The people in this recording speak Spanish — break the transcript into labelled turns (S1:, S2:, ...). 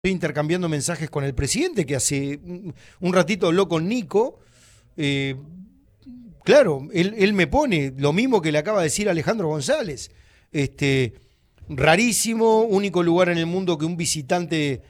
S1: Estoy intercambiando mensajes con el presidente, que hace un ratito habló con Nico. eh, claro, él me pone lo mismo que le acaba de decir Alejandro González. Este, rarísimo, único lugar en el mundo que un visitante